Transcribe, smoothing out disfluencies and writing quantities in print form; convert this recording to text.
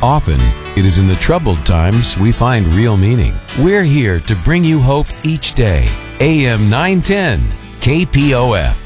Often, it is in the troubled times we find real meaning. We're here to bring you hope each day. AM 910, KPOF.